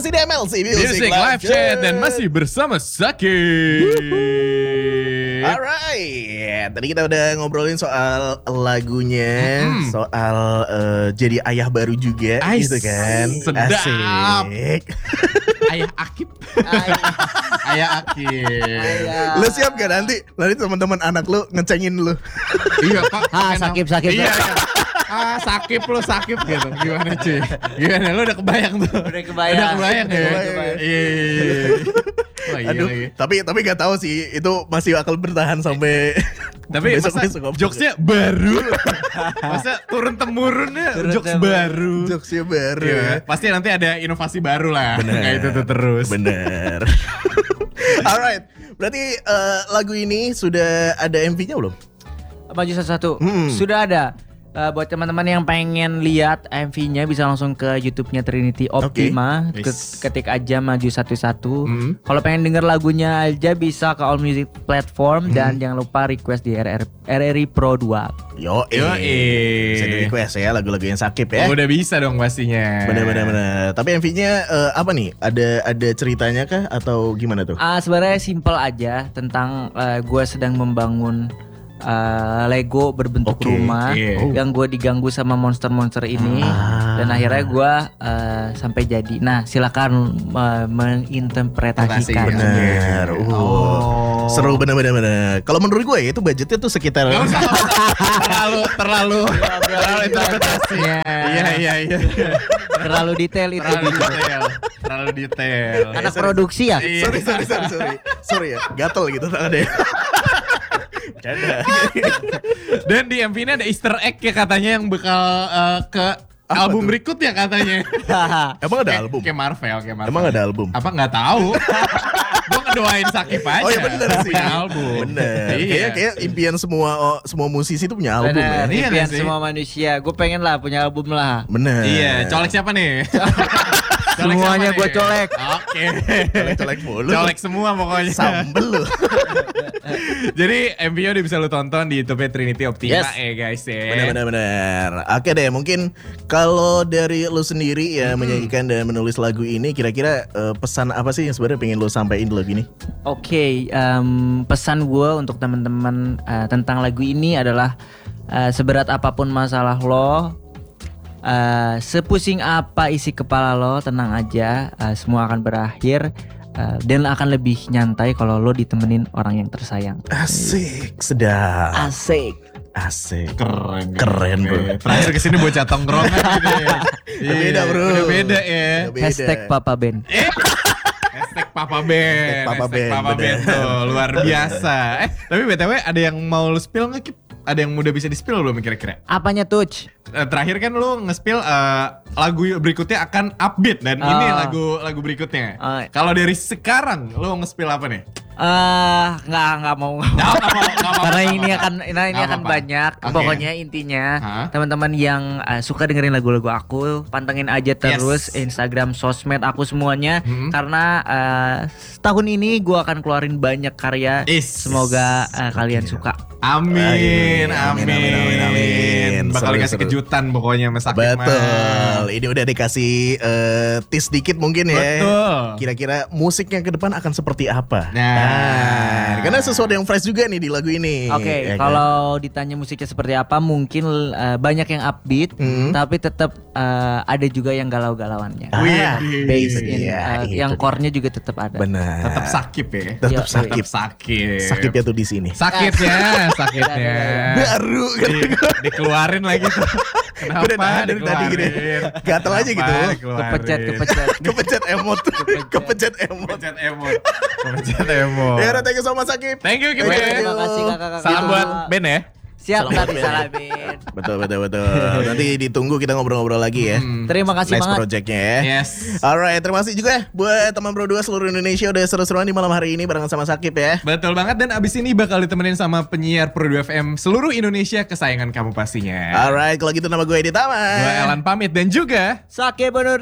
masih di MLC Music Live Chat dan masih bersama Sakit. Alright, tadi kita udah ngobrolin soal lagunya, soal jadi ayah baru juga, gitu kan? Sedap. Asik. Ayah Akib. Ayah Akib. Lu siap gak nanti teman-teman anak lu ngecengin lu? Iya Pak. Sakit. Iya. Sakit gitu. Gimana cuy? Gimana lu udah kebayang tuh? Udah kebayang ya? Iya. Aduh, tapi gak tahu sih itu masih bakal bertahan sampai tapi masa jokesnya baru. Masa turun temurunnya jokes baru. Jokesnya baru. Iya, pasti nanti ada inovasi baru lah. Kayak itu tuh terus. Bener. Alright, berarti lagu ini sudah ada MV-nya belum? Maju satu-satu. Sudah ada. Buat teman-teman yang pengen lihat MV-nya bisa langsung ke YouTube-nya Trinity Optima. Ketik aja Maju Satu-Satu. Kalau pengen denger lagunya aja bisa ke all music platform dan jangan lupa request di RRI Pro 2. Yo, bisa di request ya lagu-lagu yang Sakip ya. Udah bisa dong pastinya. Bener. Tapi MV-nya apa nih? Ada ceritanya kah atau gimana tuh? Sebenarnya simple aja tentang gue sedang membangun Lego berbentuk rumah yang gue diganggu sama monster-monster ini dan akhirnya gue sampai jadi. Nah silakan menginterpretasikan. Bener. Seru bener. Kalau menurut gue ya itu budgetnya tuh sekitar terlalu interpretasi. Iya. Terlalu detail itu. Terlalu detail. Anak produksi ya. Sorry ya, gatel gitu tangannya. Dan di MV ini ada Easter egg ya katanya yang bakal ke album berikutnya katanya. Emang ada album? Kayak Marvel. Emang ada album? Apa nggak tahu? Gue ngedoain Sakip aja. Oh iya bener sih. Punya album. Bener. Iya. Kayak impian semua musisi itu punya album ya. Bener, impian semua manusia. Gue pengen lah punya album lah. Bener. Iya, colek siapa nih? Semuanya gue colek. Oke. Colek mulu. Colek semua pokoknya. Sambel lu. Jadi MV-nya udah bisa lu tonton di YouTube Trinity Optima guys ya. Bener. Oke deh, mungkin kalau dari lu sendiri ya menyanyikan dan menulis lagu ini, kira-kira pesan apa sih yang sebenarnya pengen lu sampaikan di lagu ini? Oke, pesan gue untuk teman-teman tentang lagu ini adalah seberat apapun masalah lo, sepusing apa isi kepala lo, tenang aja, semua akan berakhir. Dan akan lebih nyantai kalau lo ditemenin orang yang tersayang. Asik, sedap. Asik. Keren bro. Terakhir kesini bocah tongkrongan gitu ya. Beda bro. Udah beda ya. Hashtag Papa Ben. Hashtag Papa Ben. Papa Ben tuh luar biasa. Tapi BTW ada yang mau lu spill nggak Kip? Ada yang udah bisa di-spill belum kira-kira? Apanya Tuj? Terakhir kan lu nge-spill lagu berikutnya akan upbeat dan ini lagu berikutnya. Kalau dari sekarang lu nge-spill apa nih? Nggak mau. Karena ini akan banyak. Pokoknya intinya teman-teman yang suka dengerin lagu-lagu aku, pantengin aja terus Instagram, sosmed aku semuanya. Karena tahun ini gue akan keluarin banyak karya. Semoga kalian suka. Amin. Bakal dikasih Seru. kejutan pokoknya Mas Sakit. Betul. Ini udah dikasih tease dikit mungkin ya. Betul. Kira-kira musiknya ke depan akan seperti apa? Nah, karena sesuatu yang fresh juga nih di lagu ini. Oke, kalau ditanya musiknya seperti apa, mungkin banyak yang upbeat, tapi tetap ada juga yang galau-galauannya. Bass yang core-nya juga tetap ada. Benar. tetap Sakit ya. Tetap Sakit. Sakitnya tuh di sini. Sakitnya. Baru dikeluarin lagi tuh. Kenapa dari tadi gini. Gatel aja gitu. Kepencet emot. Ya udah, thank you so much Sakit. Thank you Kip. Terima kasih kakak-kakak. Salam buat Ben ya. Siap, tadi salamin. Betul. Nanti ditunggu kita ngobrol-ngobrol lagi ya. Terima kasih Next banget. projectnya ya. Yes. Alright, terima kasih juga buat teman Pro 2 seluruh Indonesia udah seru-seruan di malam hari ini barengan sama Sakip ya. Betul banget, dan abis ini bakal ditemenin sama penyiar Pro 2 FM seluruh Indonesia kesayangan kamu pastinya. Alright, kalau gitu nama gue Edi Tama. Gue Elan pamit dan juga Sakit bener.